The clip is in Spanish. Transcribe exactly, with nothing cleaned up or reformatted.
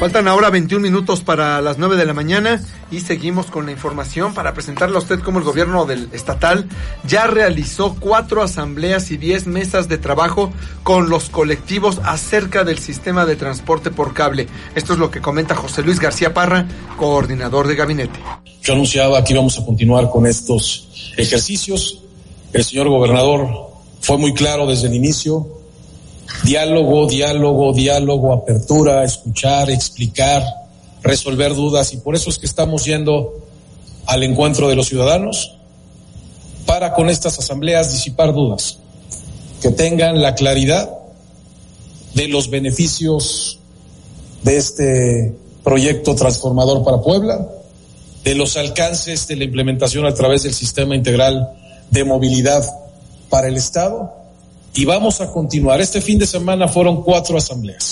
Faltan ahora veintiún minutos para las nueve de la mañana y seguimos con la información para presentarle a usted cómo el gobierno del estatal ya realizó cuatro asambleas y diez mesas de trabajo con los colectivos acerca del sistema de transporte por cable. Esto es lo que comenta José Luis García Parra, coordinador de gabinete. Yo anunciaba que íbamos a continuar con estos ejercicios. El señor gobernador fue muy claro desde el inicio. Diálogo, diálogo, diálogo, apertura, escuchar, explicar, resolver dudas, y por eso es que estamos yendo al encuentro de los ciudadanos para con estas asambleas disipar dudas, que tengan la claridad de los beneficios de este proyecto transformador para Puebla, de los alcances de la implementación a través del Sistema Integral de Movilidad para el Estado. Y vamos a continuar. Este fin de semana fueron cuatro asambleas.